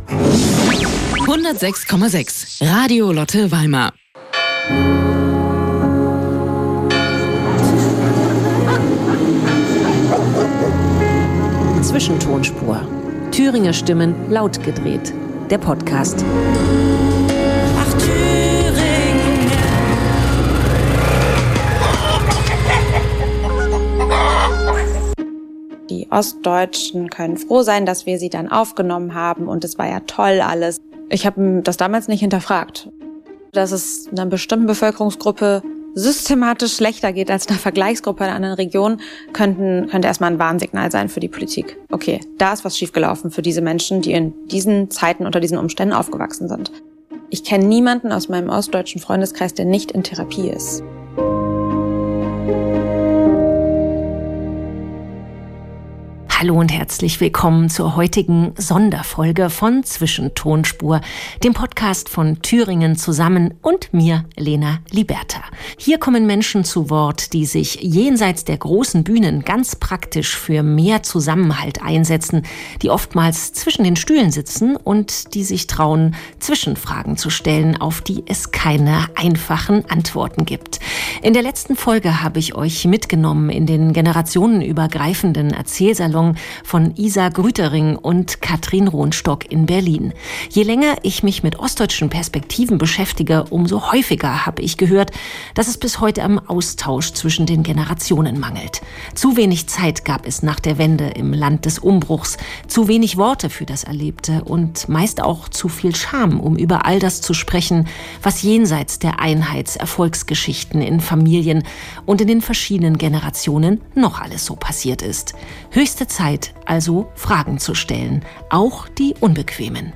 106,6 Radio Lotte Weimar. Zwischentonspur. Thüringer Stimmen laut gedreht. Der Podcast. Ach, Thüringen. Die Ostdeutschen können froh sein, dass wir sie dann aufgenommen haben und es war ja toll alles. Ich habe das damals nicht hinterfragt. Dass es einer bestimmten Bevölkerungsgruppe systematisch schlechter geht als einer Vergleichsgruppe in einer anderen Region, könnte erstmal ein Warnsignal sein für die Politik. Okay, da ist was schiefgelaufen für diese Menschen, die in diesen Zeiten unter diesen Umständen aufgewachsen sind. Ich kenne niemanden aus meinem ostdeutschen Freundeskreis, der nicht in Therapie ist. Hallo und herzlich willkommen zur heutigen Sonderfolge von Zwischentonspur, dem Podcast von Thüringen zusammen und mir, Lena Liberta. Hier kommen Menschen zu Wort, die sich jenseits der großen Bühnen ganz praktisch für mehr Zusammenhalt einsetzen, die oftmals zwischen den Stühlen sitzen und die sich trauen, Zwischenfragen zu stellen, auf die es keine einfachen Antworten gibt. In der letzten Folge habe ich euch mitgenommen in den generationenübergreifenden Erzählsalon von Isa Grütering und Katrin Rohnstock in Berlin. Je länger ich mich mit ostdeutschen Perspektiven beschäftige, umso häufiger habe ich gehört, dass es bis heute am Austausch zwischen den Generationen mangelt. Zu wenig Zeit gab es nach der Wende im Land des Umbruchs, zu wenig Worte für das Erlebte und meist auch zu viel Scham, um über all das zu sprechen, was jenseits der Einheitserfolgsgeschichten in Familien und in den verschiedenen Generationen noch alles so passiert ist. Höchste Zeit, also Fragen zu stellen, auch die unbequemen.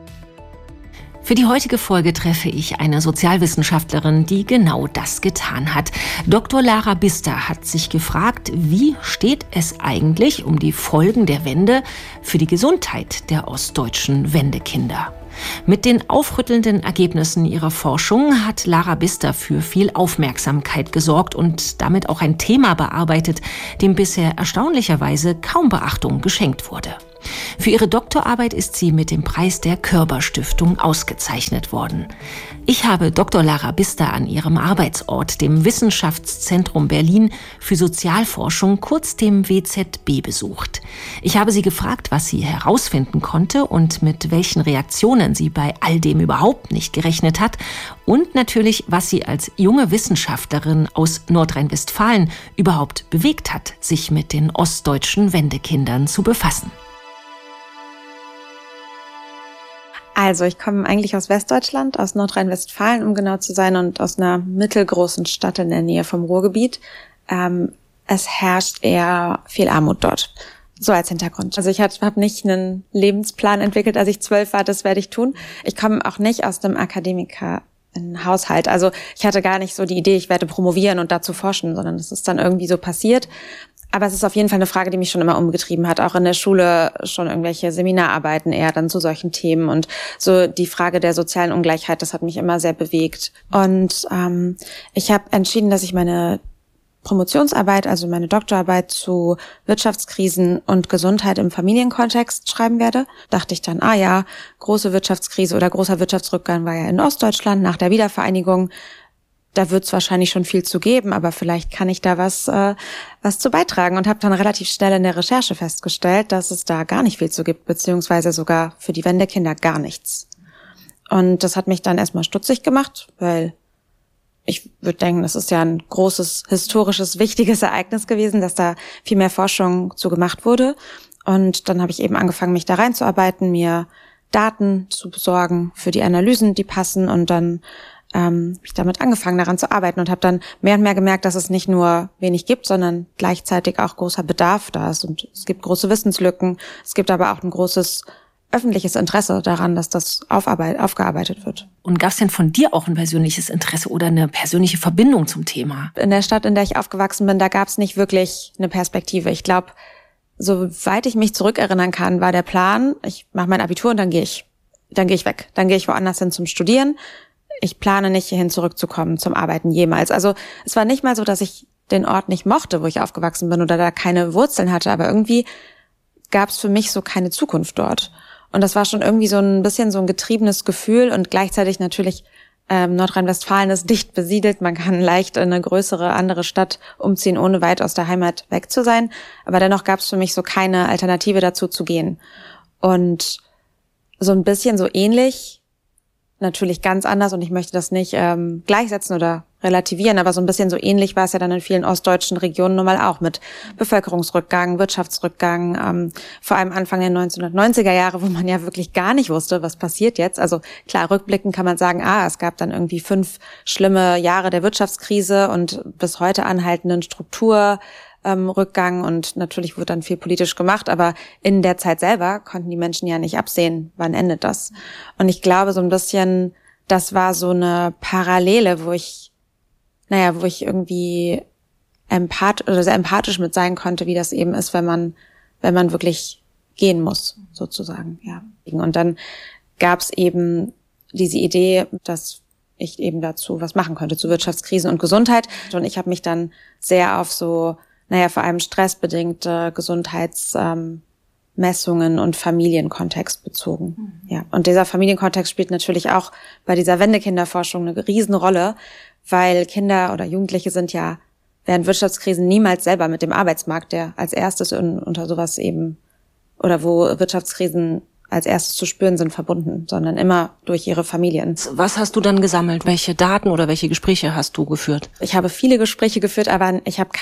Für die heutige Folge treffe ich eine Sozialwissenschaftlerin, die genau das getan hat. Dr. Lara Bister hat sich gefragt, wie steht es eigentlich um die Folgen der Wende für die Gesundheit der ostdeutschen Wendekinder? Mit den aufrüttelnden Ergebnissen ihrer Forschung hat Lara Bister für viel Aufmerksamkeit gesorgt und damit auch ein Thema bearbeitet, dem bisher erstaunlicherweise kaum Beachtung geschenkt wurde. Für ihre Doktorarbeit ist sie mit dem Preis der Körber-Stiftung ausgezeichnet worden. Ich habe Dr. Lara Bister an ihrem Arbeitsort, dem Wissenschaftszentrum Berlin für Sozialforschung, kurz dem WZB, besucht. Ich habe sie gefragt, was sie herausfinden konnte und mit welchen Reaktionen sie bei all dem überhaupt nicht gerechnet hat und natürlich, was sie als junge Wissenschaftlerin aus Nordrhein-Westfalen überhaupt bewegt hat, sich mit den ostdeutschen Wendekindern zu befassen. Also ich komme eigentlich aus Westdeutschland, aus Nordrhein-Westfalen, um genau zu sein, und aus einer mittelgroßen Stadt in der Nähe vom Ruhrgebiet. Es herrscht eher viel Armut dort. So als Hintergrund. Also ich habe nicht einen Lebensplan entwickelt, als ich 12 war, das werde ich tun. Ich komme auch nicht aus dem Akademiker-Haushalt. Also ich hatte gar nicht so die Idee, ich werde promovieren und dazu forschen, sondern das ist dann irgendwie so passiert. Aber es ist auf jeden Fall eine Frage, die mich schon immer umgetrieben hat. Auch in der Schule schon irgendwelche Seminararbeiten eher dann zu solchen Themen. Und so die Frage der sozialen Ungleichheit, das hat mich immer sehr bewegt. Und ich habe entschieden, dass ich meine Promotionsarbeit, also meine Doktorarbeit zu Wirtschaftskrisen und Gesundheit im Familienkontext schreiben werde. Dachte ich dann, große Wirtschaftskrise oder großer Wirtschaftsrückgang war ja in Ostdeutschland nach der Wiedervereinigung. Da wird es wahrscheinlich schon viel zu geben, aber vielleicht kann ich da was zu beitragen, und habe dann relativ schnell in der Recherche festgestellt, dass es da gar nicht viel zu gibt, beziehungsweise sogar für die Wendekinder gar nichts. Und das hat mich dann erstmal stutzig gemacht, weil ich würde denken, das ist ja ein großes, historisches, wichtiges Ereignis gewesen, dass da viel mehr Forschung zu gemacht wurde. Und dann habe ich eben angefangen, mich da reinzuarbeiten, mir Daten zu besorgen für die Analysen, die passen, und dann ich damit angefangen, daran zu arbeiten, und habe dann mehr und mehr gemerkt, dass es nicht nur wenig gibt, sondern gleichzeitig auch großer Bedarf da ist. Und es gibt große Wissenslücken, es gibt aber auch ein großes öffentliches Interesse daran, dass das aufgearbeitet wird. Und gab es denn von dir auch ein persönliches Interesse oder eine persönliche Verbindung zum Thema? In der Stadt, in der ich aufgewachsen bin, da gab es nicht wirklich eine Perspektive. Ich glaube, soweit ich mich zurückerinnern kann, war der Plan, ich mache mein Abitur und dann gehe ich weg. Dann gehe ich woanders hin zum Studieren. Ich plane nicht, hierhin zurückzukommen zum Arbeiten jemals. Also es war nicht mal so, dass ich den Ort nicht mochte, wo ich aufgewachsen bin oder da keine Wurzeln hatte, aber irgendwie gab es für mich so keine Zukunft dort. Und das war schon irgendwie so ein bisschen so ein getriebenes Gefühl und gleichzeitig natürlich Nordrhein-Westfalen ist dicht besiedelt. Man kann leicht in eine größere, andere Stadt umziehen, ohne weit aus der Heimat weg zu sein. Aber dennoch gab es für mich so keine Alternative dazu zu gehen. Und so ein bisschen so ähnlich, natürlich ganz anders und ich möchte das nicht gleichsetzen oder relativieren, aber so ein bisschen so ähnlich war es ja dann in vielen ostdeutschen Regionen nun mal auch mit Bevölkerungsrückgang, Wirtschaftsrückgang, vor allem Anfang der 1990er Jahre, wo man ja wirklich gar nicht wusste, was passiert jetzt. Also klar, rückblickend kann man sagen, es gab dann irgendwie 5 schlimme Jahre der Wirtschaftskrise und bis heute anhaltenden Strukturrückgang und natürlich wurde dann viel politisch gemacht, aber in der Zeit selber konnten die Menschen ja nicht absehen, wann endet das. Und ich glaube so ein bisschen, das war so eine Parallele, wo ich irgendwie sehr empathisch mit sein konnte, wie das eben ist, wenn man wirklich gehen muss, sozusagen, ja. Und dann gab es eben diese Idee, dass ich eben dazu was machen könnte, zu Wirtschaftskrisen und Gesundheit. Und ich habe mich dann sehr auf so, vor allem stressbedingte Gesundheitsmessungen und Familienkontext bezogen. Ja. Und dieser Familienkontext spielt natürlich auch bei dieser Wendekinderforschung eine Riesenrolle, weil Kinder oder Jugendliche sind ja während Wirtschaftskrisen niemals selber mit dem Arbeitsmarkt, der als erstes unter sowas eben, oder wo Wirtschaftskrisen als erstes zu spüren sind, verbunden, sondern immer durch ihre Familien. Was hast du dann gesammelt? Welche Daten oder welche Gespräche hast du geführt? Ich habe viele Gespräche geführt, aber ich habe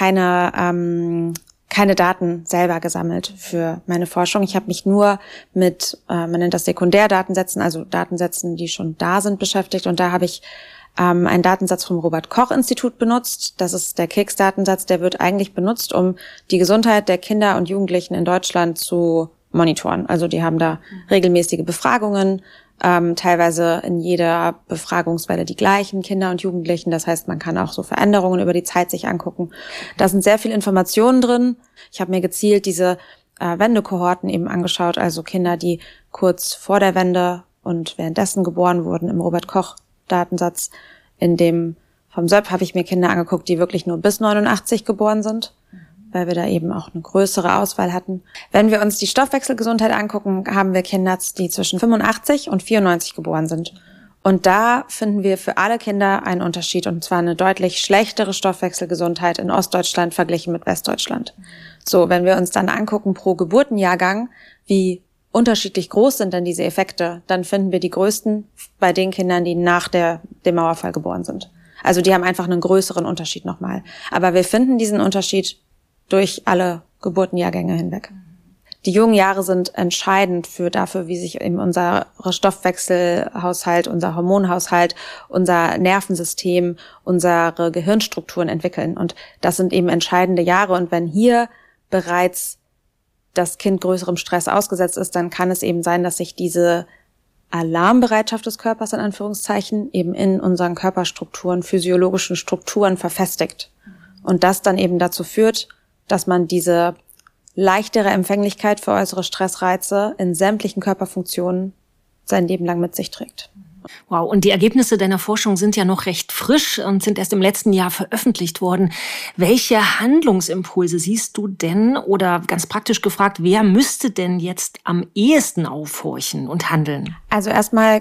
keine Daten selber gesammelt für meine Forschung. Ich habe mich nur mit, man nennt das Sekundärdatensätzen, also Datensätzen, die schon da sind, beschäftigt. Und da habe ich einen Datensatz vom Robert-Koch-Institut benutzt. Das ist der KICS-Datensatz, der wird eigentlich benutzt, um die Gesundheit der Kinder und Jugendlichen in Deutschland zu monitoren. Also die haben da regelmäßige Befragungen, teilweise in jeder Befragungswelle die gleichen Kinder und Jugendlichen. Das heißt, man kann auch so Veränderungen über die Zeit sich angucken. Da sind sehr viele Informationen drin. Ich habe mir gezielt diese Wendekohorten eben angeschaut, also Kinder, die kurz vor der Wende und währenddessen geboren wurden im Robert-Koch-Datensatz. In dem vom SÖP habe ich mir Kinder angeguckt, die wirklich nur bis 89 geboren sind, weil wir da eben auch eine größere Auswahl hatten. Wenn wir uns die Stoffwechselgesundheit angucken, haben wir Kinder, die zwischen 85 und 94 geboren sind. Und da finden wir für alle Kinder einen Unterschied, und zwar eine deutlich schlechtere Stoffwechselgesundheit in Ostdeutschland verglichen mit Westdeutschland. So, wenn wir uns dann angucken pro Geburtenjahrgang, wie unterschiedlich groß sind denn diese Effekte, dann finden wir die größten bei den Kindern, die nach dem Mauerfall geboren sind. Also die haben einfach einen größeren Unterschied nochmal. Aber wir finden diesen Unterschied durch alle Geburtenjahrgänge hinweg. Die jungen Jahre sind entscheidend dafür, wie sich eben unser Stoffwechselhaushalt, unser Hormonhaushalt, unser Nervensystem, unsere Gehirnstrukturen entwickeln. Und das sind eben entscheidende Jahre. Und wenn hier bereits das Kind größerem Stress ausgesetzt ist, dann kann es eben sein, dass sich diese Alarmbereitschaft des Körpers in Anführungszeichen eben in unseren Körperstrukturen, physiologischen Strukturen verfestigt. Und das dann eben dazu führt, dass man diese leichtere Empfänglichkeit für äußere Stressreize in sämtlichen Körperfunktionen sein Leben lang mit sich trägt. Wow, und die Ergebnisse deiner Forschung sind ja noch recht frisch und sind erst im letzten Jahr veröffentlicht worden. Welche Handlungsimpulse siehst du denn, oder ganz praktisch gefragt, wer müsste denn jetzt am ehesten aufhorchen und handeln? Also erstmal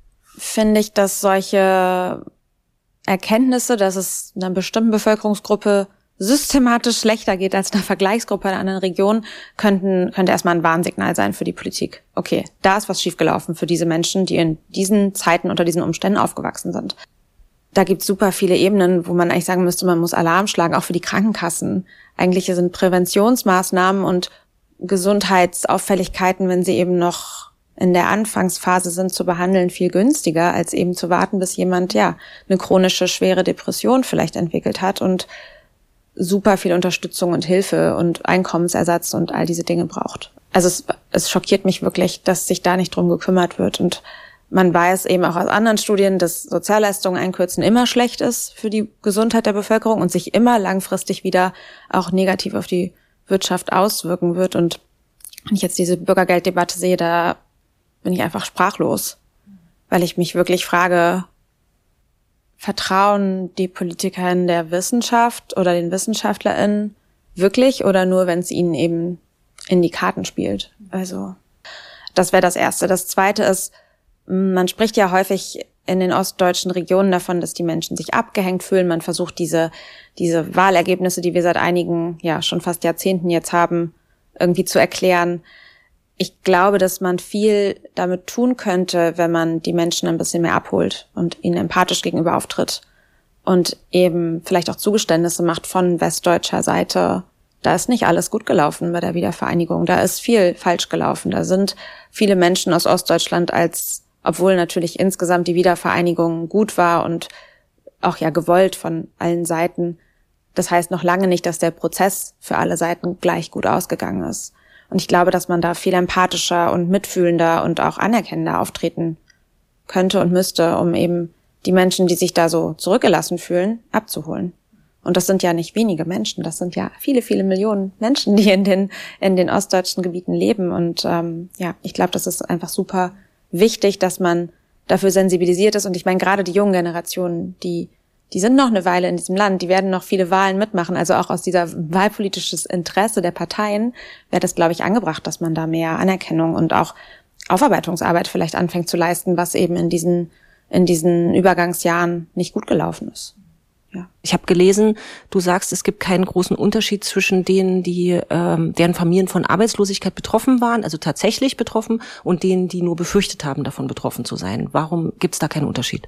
finde ich, dass solche Erkenntnisse, dass es einer bestimmten Bevölkerungsgruppe systematisch schlechter geht als einer Vergleichsgruppe in einer anderen Region, könnte erstmal ein Warnsignal sein für die Politik. Okay, da ist was schiefgelaufen für diese Menschen, die in diesen Zeiten unter diesen Umständen aufgewachsen sind. Da gibt's super viele Ebenen, wo man eigentlich sagen müsste, man muss Alarm schlagen, auch für die Krankenkassen. Eigentlich sind Präventionsmaßnahmen und Gesundheitsauffälligkeiten, wenn sie eben noch in der Anfangsphase sind, zu behandeln, viel günstiger, als eben zu warten, bis jemand eine chronische, schwere Depression vielleicht entwickelt hat und super viel Unterstützung und Hilfe und Einkommensersatz und all diese Dinge braucht. Also es schockiert mich wirklich, dass sich da nicht drum gekümmert wird. Und man weiß eben auch aus anderen Studien, dass Sozialleistungen einkürzen immer schlecht ist für die Gesundheit der Bevölkerung und sich immer langfristig wieder auch negativ auf die Wirtschaft auswirken wird. Und wenn ich jetzt diese Bürgergelddebatte sehe, da bin ich einfach sprachlos, weil ich mich wirklich frage, vertrauen die PolitikerInnen der Wissenschaft oder den WissenschaftlerInnen wirklich oder nur, wenn es ihnen eben in die Karten spielt? Also Das wäre das Erste. Das Zweite ist, man spricht ja häufig in den ostdeutschen Regionen davon, dass die Menschen sich abgehängt fühlen. Man versucht diese Wahlergebnisse, die wir seit einigen, schon fast Jahrzehnten jetzt haben, irgendwie zu erklären. Ich glaube, dass man viel damit tun könnte, wenn man die Menschen ein bisschen mehr abholt und ihnen empathisch gegenüber auftritt und eben vielleicht auch Zugeständnisse macht von westdeutscher Seite. Da ist nicht alles gut gelaufen bei der Wiedervereinigung. Da ist viel falsch gelaufen. Da sind viele Menschen aus Ostdeutschland obwohl natürlich insgesamt die Wiedervereinigung gut war und auch gewollt von allen Seiten. Das heißt noch lange nicht, dass der Prozess für alle Seiten gleich gut ausgegangen ist. Und ich glaube, dass man da viel empathischer und mitfühlender und auch anerkennender auftreten könnte und müsste, um eben die Menschen, die sich da so zurückgelassen fühlen, abzuholen. Und das sind ja nicht wenige Menschen, das sind ja viele, viele Millionen Menschen, die in den ostdeutschen Gebieten leben. Und ich glaube, das ist einfach super wichtig, dass man dafür sensibilisiert ist. Und ich meine, gerade die jungen Generationen, die sind noch eine Weile in diesem Land, die werden noch viele Wahlen mitmachen. Also auch aus dieser wahlpolitisches Interesse der Parteien wäre das, glaube ich, angebracht, dass man da mehr Anerkennung und auch Aufarbeitungsarbeit vielleicht anfängt zu leisten, was eben in diesen Übergangsjahren nicht gut gelaufen ist. Ja. Ich habe gelesen, du sagst, es gibt keinen großen Unterschied zwischen denen, deren Familien von Arbeitslosigkeit betroffen waren, also tatsächlich betroffen, und denen, die nur befürchtet haben, davon betroffen zu sein. Warum gibt es da keinen Unterschied?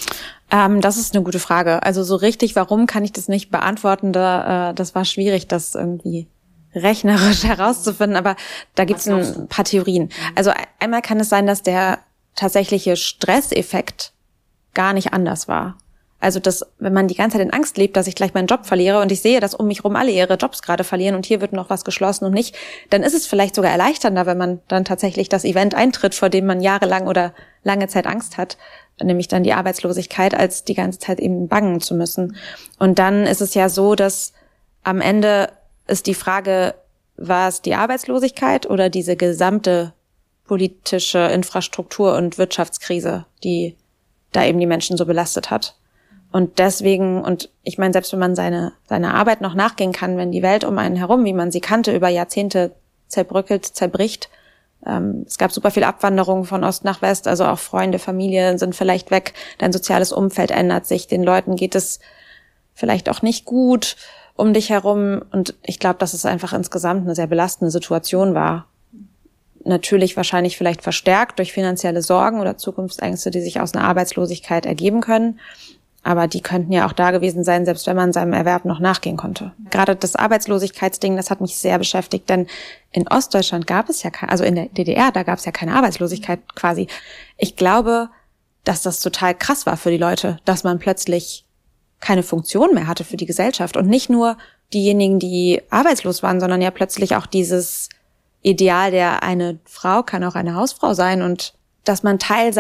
Das ist eine gute Frage. Also so richtig, warum kann ich das nicht beantworten? Das war schwierig, das irgendwie rechnerisch herauszufinden, aber da gibt es ein paar Theorien. Also einmal kann es sein, dass der tatsächliche Stresseffekt gar nicht anders war. Also wenn man die ganze Zeit in Angst lebt, dass ich gleich meinen Job verliere und ich sehe, dass um mich rum alle ihre Jobs gerade verlieren und hier wird noch was geschlossen und nicht, dann ist es vielleicht sogar erleichternder, wenn man dann tatsächlich das Event eintritt, vor dem man jahrelang oder lange Zeit Angst hat, nämlich dann die Arbeitslosigkeit, als die ganze Zeit eben bangen zu müssen. Und dann ist es ja so, dass am Ende ist die Frage, war es die Arbeitslosigkeit oder diese gesamte politische Infrastruktur- und Wirtschaftskrise, die da eben die Menschen so belastet hat. Und deswegen, und ich meine, selbst wenn man seine Arbeit noch nachgehen kann, wenn die Welt um einen herum, wie man sie kannte, über Jahrzehnte zerbricht. Es gab super viel Abwanderung von Ost nach West, also auch Freunde, Familie sind vielleicht weg, dein soziales Umfeld ändert sich, den Leuten geht es vielleicht auch nicht gut um dich herum. Und ich glaube, dass es einfach insgesamt eine sehr belastende Situation war. Natürlich wahrscheinlich vielleicht verstärkt durch finanzielle Sorgen oder Zukunftsängste, die sich aus einer Arbeitslosigkeit ergeben können. Aber die könnten ja auch da gewesen sein, selbst wenn man seinem Erwerb noch nachgehen konnte. Gerade das Arbeitslosigkeitsding, das hat mich sehr beschäftigt, denn in Ostdeutschland gab es ja also in der DDR, da gab es ja keine Arbeitslosigkeit quasi. Ich glaube, dass das total krass war für die Leute, dass man plötzlich keine Funktion mehr hatte für die Gesellschaft. Und nicht nur diejenigen, die arbeitslos waren, sondern ja plötzlich auch dieses Ideal, eine Frau kann auch eine Hausfrau sein und dass man Teil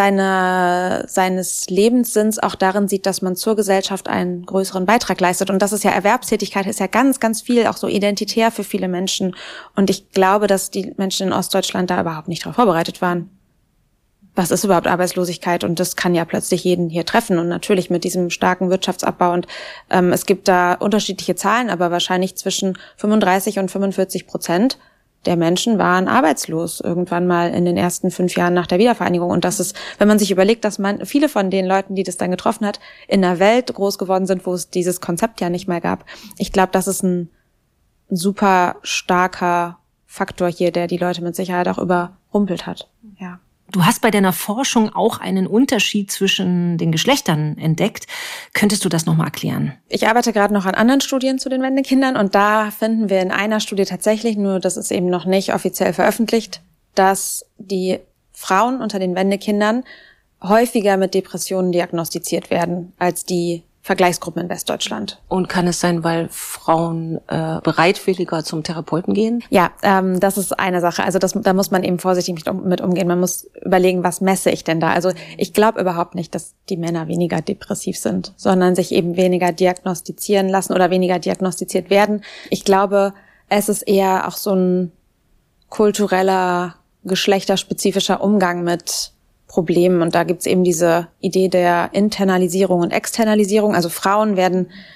seines Lebenssinns auch darin sieht, dass man zur Gesellschaft einen größeren Beitrag leistet. Und das ist ja Erwerbstätigkeit, ist ja ganz, ganz viel auch so identitär für viele Menschen. Und ich glaube, dass die Menschen in Ostdeutschland da überhaupt nicht darauf vorbereitet waren. Was ist überhaupt Arbeitslosigkeit? Und das kann ja plötzlich jeden hier treffen. Und natürlich mit diesem starken Wirtschaftsabbau. Und es gibt da unterschiedliche Zahlen, aber wahrscheinlich zwischen 35 und 45% der Menschen waren arbeitslos irgendwann mal in den ersten 5 Jahren nach der Wiedervereinigung. Und das ist, wenn man sich überlegt, dass viele von den Leuten, die das dann getroffen hat, in einer Welt groß geworden sind, wo es dieses Konzept ja nicht mehr gab. Ich glaube, das ist ein super starker Faktor hier, der die Leute mit Sicherheit auch überrumpelt hat. Ja. Du hast bei deiner Forschung auch einen Unterschied zwischen den Geschlechtern entdeckt. Könntest du das nochmal erklären? Ich arbeite gerade noch an anderen Studien zu den Wendekindern und da finden wir in einer Studie tatsächlich, nur das ist eben noch nicht offiziell veröffentlicht, dass die Frauen unter den Wendekindern häufiger mit Depressionen diagnostiziert werden als die Vergleichsgruppen in Westdeutschland. Und kann es sein, weil Frauen bereitwilliger zum Therapeuten gehen? Ja, das ist eine Sache. Also da muss man eben vorsichtig mit umgehen. Man muss überlegen, was messe ich denn da? Also ich glaube überhaupt nicht, dass die Männer weniger depressiv sind, sondern sich eben weniger diagnostizieren lassen oder weniger diagnostiziert werden. Ich glaube, es ist eher auch so ein kultureller, geschlechterspezifischer Umgang mit Problemen. Und da gibt's eben diese Idee der Internalisierung und Externalisierung. Also Frauen werden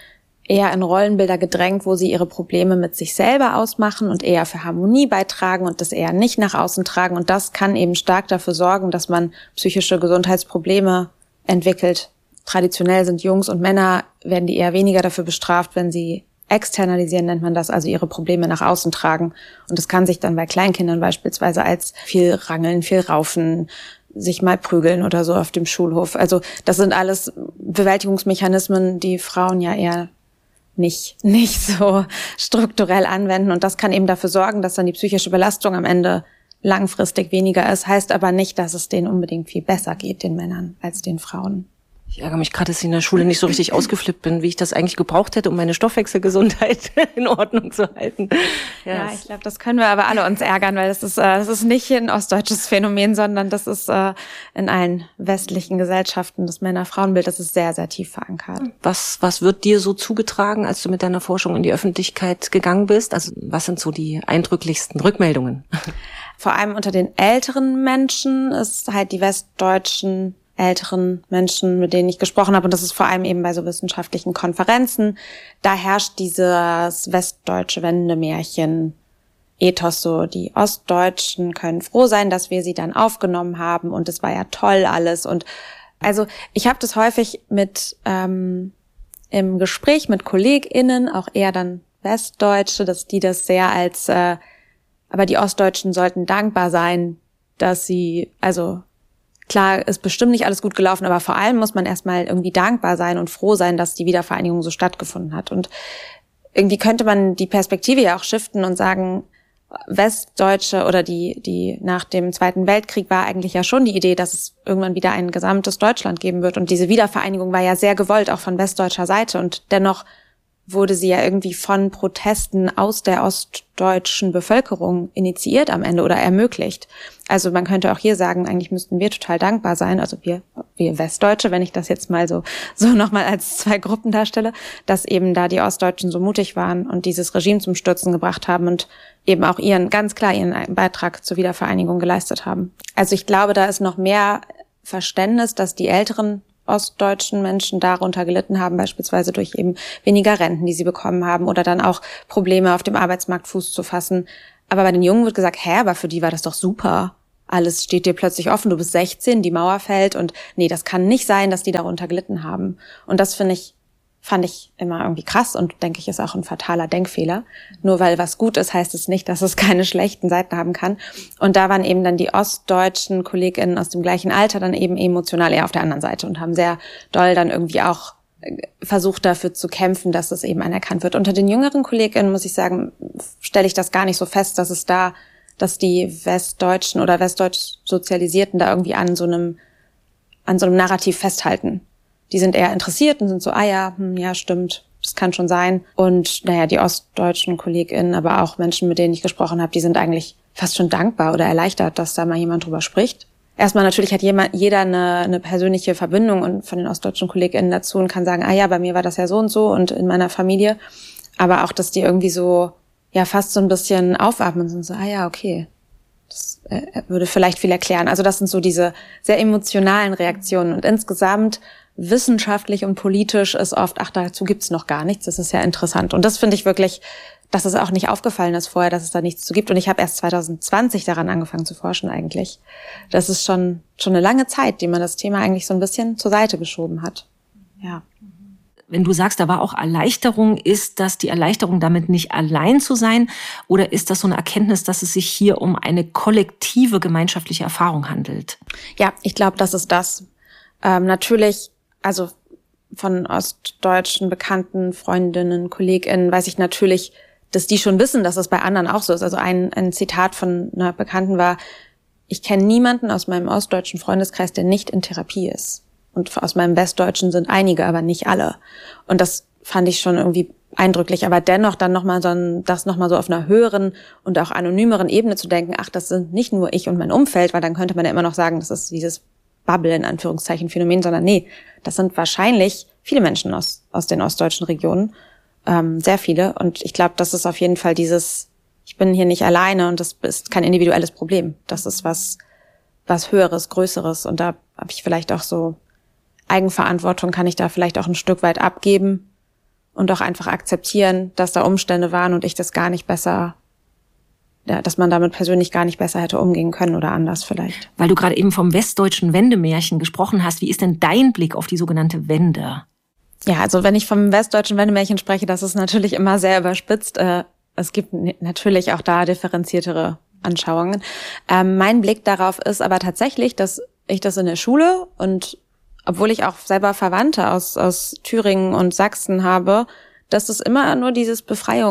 eher in Rollenbilder gedrängt, wo sie ihre Probleme mit sich selber ausmachen und eher für Harmonie beitragen und das eher nicht nach außen tragen. Und das kann eben stark dafür sorgen, dass man psychische Gesundheitsprobleme entwickelt. Traditionell sind Jungs und Männer, werden die eher weniger dafür bestraft, wenn sie externalisieren, nennt man das, also ihre Probleme nach außen tragen. Und das kann sich dann bei Kleinkindern beispielsweise als viel Rangeln, viel Raufen, sich mal prügeln oder so auf dem Schulhof. Also das sind alles Bewältigungsmechanismen, die Frauen ja eher nicht so strukturell anwenden. Und das kann eben dafür sorgen, dass dann die psychische Belastung am Ende langfristig weniger ist. Heißt aber nicht, dass es denen unbedingt viel besser geht, den Männern, als den Frauen. Ich ärgere mich gerade, dass ich in der Schule nicht so richtig ausgeflippt bin, wie ich das eigentlich gebraucht hätte, um meine Stoffwechselgesundheit in Ordnung zu halten. Ja, ich glaube, das können wir aber alle uns ärgern, weil das ist nicht ein ostdeutsches Phänomen, sondern das ist in allen westlichen Gesellschaften, das Männer-Frauen-Bild, das ist sehr, sehr tief verankert. Was wird dir so zugetragen, als du mit deiner Forschung in die Öffentlichkeit gegangen bist? Also was sind so die eindrücklichsten Rückmeldungen? Vor allem unter den älteren Menschen ist halt die westdeutschen älteren Menschen, mit denen ich gesprochen habe, und das ist vor allem eben bei so wissenschaftlichen Konferenzen, da herrscht dieses westdeutsche Wendemärchen Ethos so, die Ostdeutschen können froh sein, dass wir sie dann aufgenommen haben und es war ja toll alles. Und also ich habe das häufig mit im Gespräch mit KollegInnen, auch eher dann Westdeutsche, dass die das sehr als aber die Ostdeutschen sollten dankbar sein, dass sie, also klar, ist bestimmt nicht alles gut gelaufen, aber vor allem muss man erstmal irgendwie dankbar sein und froh sein, dass die Wiedervereinigung so stattgefunden hat. Und irgendwie könnte man die Perspektive ja auch shiften und sagen, Westdeutsche oder die nach dem Zweiten Weltkrieg war eigentlich ja schon die Idee, dass es irgendwann wieder ein gesamtes Deutschland geben wird. Und diese Wiedervereinigung war ja sehr gewollt, auch von westdeutscher Seite. Und dennoch wurde sie ja irgendwie von Protesten aus der ostdeutschen Bevölkerung initiiert am Ende oder ermöglicht. Also man könnte auch hier sagen, eigentlich müssten wir total dankbar sein, also wir Westdeutsche, wenn ich das jetzt mal so nochmal als zwei Gruppen darstelle, dass eben da die Ostdeutschen so mutig waren und dieses Regime zum Stürzen gebracht haben und eben auch ganz klar ihren Beitrag zur Wiedervereinigung geleistet haben. Also ich glaube, da ist noch mehr Verständnis, dass die älteren ostdeutschen Menschen darunter gelitten haben, beispielsweise durch eben weniger Renten, die sie bekommen haben oder dann auch Probleme auf dem Arbeitsmarkt Fuß zu fassen. Aber bei den Jungen wird gesagt, aber für die war das doch super. Alles steht dir plötzlich offen, du bist 16, die Mauer fällt und nee, das kann nicht sein, dass die darunter gelitten haben. Und das fand ich immer irgendwie krass und denke ich, ist auch ein fataler Denkfehler. Nur weil was gut ist, heißt es nicht, dass es keine schlechten Seiten haben kann. Und da waren eben dann die ostdeutschen KollegInnen aus dem gleichen Alter dann eben emotional eher auf der anderen Seite und haben sehr doll dann irgendwie auch versucht dafür zu kämpfen, dass es eben anerkannt wird. Unter den jüngeren KollegInnen, muss ich sagen, stelle ich das gar nicht so fest, dass die Westdeutschen oder westdeutsch Sozialisierten da irgendwie an so einem Narrativ festhalten. Die sind eher interessiert und sind so, ja, stimmt, das kann schon sein. Und die ostdeutschen KollegInnen, aber auch Menschen, mit denen ich gesprochen habe, die sind eigentlich fast schon dankbar oder erleichtert, dass da mal jemand drüber spricht. Erstmal natürlich hat jeder eine persönliche Verbindung und von den ostdeutschen KollegInnen dazu und kann sagen, bei mir war das ja so und in meiner Familie. Aber auch, dass die irgendwie so, fast so ein bisschen aufatmen und sind so, okay, das würde vielleicht viel erklären. Also das sind so diese sehr emotionalen Reaktionen und insgesamt wissenschaftlich und politisch ist oft, dazu gibt's noch gar nichts, das ist ja interessant. Und das finde ich wirklich, dass es auch nicht aufgefallen ist vorher, dass es da nichts zu gibt. Und ich habe erst 2020 daran angefangen zu forschen eigentlich. Das ist schon eine lange Zeit, die man das Thema eigentlich so ein bisschen zur Seite geschoben hat. Ja. Wenn du sagst, da war auch Erleichterung, ist das die Erleichterung, damit nicht allein zu sein? Oder ist das so eine Erkenntnis, dass es sich hier um eine kollektive gemeinschaftliche Erfahrung handelt? Ja, ich glaube, das ist das. Natürlich, also von ostdeutschen Bekannten, Freundinnen, KollegInnen weiß ich natürlich, dass die schon wissen, dass es bei anderen auch so ist. Also ein Zitat von einer Bekannten war, ich kenne niemanden aus meinem ostdeutschen Freundeskreis, der nicht in Therapie ist. Und aus meinem westdeutschen sind einige, aber nicht alle. Und das fand ich schon irgendwie eindrücklich. Aber dennoch dann nochmal das nochmal so auf einer höheren und auch anonymeren Ebene zu denken, das sind nicht nur ich und mein Umfeld, weil dann könnte man ja immer noch sagen, das ist dieses Bubble in Anführungszeichen Phänomen, sondern nee, das sind wahrscheinlich viele Menschen aus den ostdeutschen Regionen, sehr viele. Und ich glaube, das ist auf jeden Fall ich bin hier nicht alleine und das ist kein individuelles Problem. Das ist was Höheres, Größeres und da habe ich vielleicht auch so Eigenverantwortung, kann ich da vielleicht auch ein Stück weit abgeben und auch einfach akzeptieren, dass da Umstände waren und ich das gar nicht besser, ja, dass man damit persönlich gar nicht besser hätte umgehen können oder anders vielleicht. Weil du gerade eben vom westdeutschen Wendemärchen gesprochen hast, wie ist denn dein Blick auf die sogenannte Wende? Ja, also wenn ich vom westdeutschen Wendemärchen spreche, das ist natürlich immer sehr überspitzt. Es gibt natürlich auch da differenziertere Anschauungen. Mein Blick darauf ist aber tatsächlich, dass ich das in der Schule und obwohl ich auch selber Verwandte aus Thüringen und Sachsen habe, dass es immer nur dieses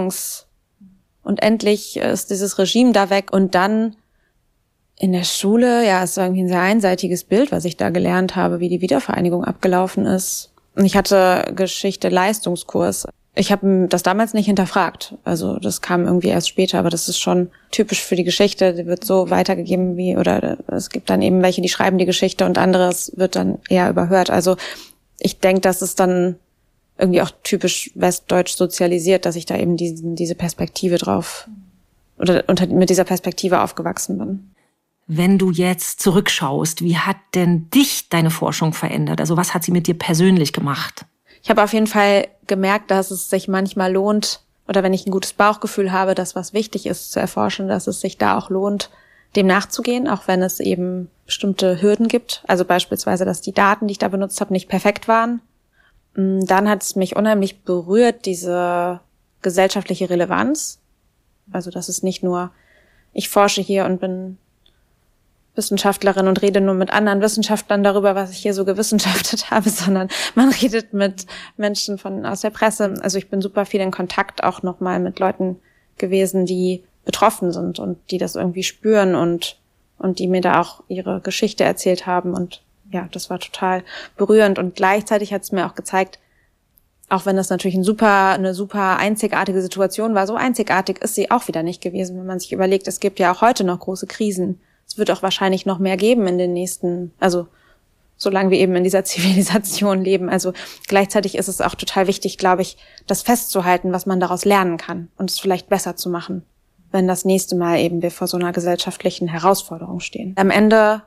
und endlich ist dieses Regime da weg und dann in der Schule, ja, ist irgendwie ein sehr einseitiges Bild, was ich da gelernt habe, wie die Wiedervereinigung abgelaufen ist. Und ich hatte Geschichte-Leistungskurs. Ich habe das damals nicht hinterfragt. Also das kam irgendwie erst später, aber das ist schon typisch für die Geschichte. Die wird so weitergegeben oder es gibt dann eben welche, die schreiben die Geschichte und anderes wird dann eher überhört. Also ich denke, das ist dann irgendwie auch typisch westdeutsch sozialisiert, dass ich da eben diese Perspektive drauf oder mit dieser Perspektive aufgewachsen bin. Wenn du jetzt zurückschaust, wie hat denn dich deine Forschung verändert? Also was hat sie mit dir persönlich gemacht? Ich habe auf jeden Fall gemerkt, dass es sich manchmal lohnt, oder wenn ich ein gutes Bauchgefühl habe, dass was wichtig ist zu erforschen, dass es sich da auch lohnt, dem nachzugehen, auch wenn es eben bestimmte Hürden gibt. Also beispielsweise, dass die Daten, die ich da benutzt habe, nicht perfekt waren. Dann hat es mich unheimlich berührt, diese gesellschaftliche Relevanz. Also das ist nicht nur, ich forsche hier und bin Wissenschaftlerin und rede nur mit anderen Wissenschaftlern darüber, was ich hier so gewissenschaftlet habe, sondern man redet mit Menschen aus der Presse. Also ich bin super viel in Kontakt auch nochmal mit Leuten gewesen, die betroffen sind und die das irgendwie spüren und die mir da auch ihre Geschichte erzählt haben. Und ja, das war total berührend. Und gleichzeitig hat es mir auch gezeigt, auch wenn das natürlich eine super einzigartige Situation war, so einzigartig ist sie auch wieder nicht gewesen, wenn man sich überlegt, es gibt ja auch heute noch große Krisen. Es wird auch wahrscheinlich noch mehr geben in den nächsten, also solange wir eben in dieser Zivilisation leben. Also gleichzeitig ist es auch total wichtig, glaube ich, das festzuhalten, was man daraus lernen kann und es vielleicht besser zu machen, wenn das nächste Mal eben wir vor so einer gesellschaftlichen Herausforderung stehen. Am Ende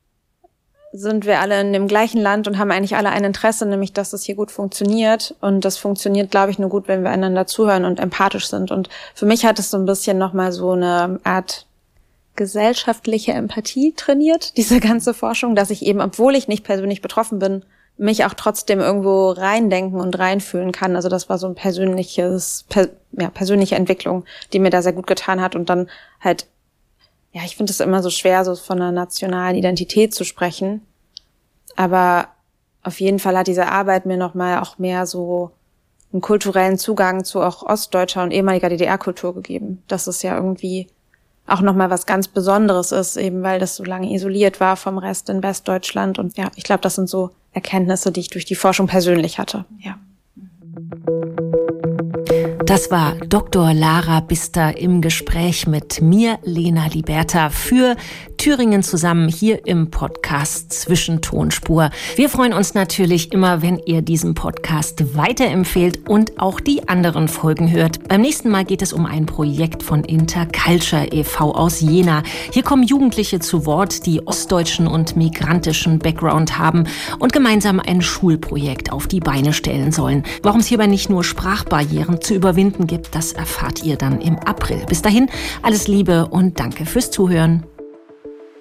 sind wir alle in dem gleichen Land und haben eigentlich alle ein Interesse, nämlich dass das hier gut funktioniert. Und das funktioniert, glaube ich, nur gut, wenn wir einander zuhören und empathisch sind. Und für mich hat es so ein bisschen nochmal so eine Art gesellschaftliche Empathie trainiert, diese ganze Forschung, dass ich eben, obwohl ich nicht persönlich betroffen bin, mich auch trotzdem irgendwo reindenken und reinfühlen kann. Also das war so ein persönliche Entwicklung, die mir da sehr gut getan hat. Und dann halt, ja, ich finde es immer so schwer, so von einer nationalen Identität zu sprechen. Aber auf jeden Fall hat diese Arbeit mir nochmal auch mehr so einen kulturellen Zugang zu auch ostdeutscher und ehemaliger DDR-Kultur gegeben. Das ist ja irgendwie auch nochmal was ganz Besonderes ist, eben weil das so lange isoliert war vom Rest in Westdeutschland. Und ja, ich glaube, das sind so Erkenntnisse, die ich durch die Forschung persönlich hatte. Ja. Das war Dr. Lara Bister im Gespräch mit mir, Lena Liberta, für Thüringen zusammen hier im Podcast Zwischentonspur. Wir freuen uns natürlich immer, wenn ihr diesen Podcast weiterempfehlt und auch die anderen Folgen hört. Beim nächsten Mal geht es um ein Projekt von Interculture e.V. aus Jena. Hier kommen Jugendliche zu Wort, die ostdeutschen und migrantischen Background haben und gemeinsam ein Schulprojekt auf die Beine stellen sollen. Warum es hierbei nicht nur Sprachbarrieren zu überwinden gibt, das erfahrt ihr dann im April. Bis dahin, alles Liebe und danke fürs Zuhören.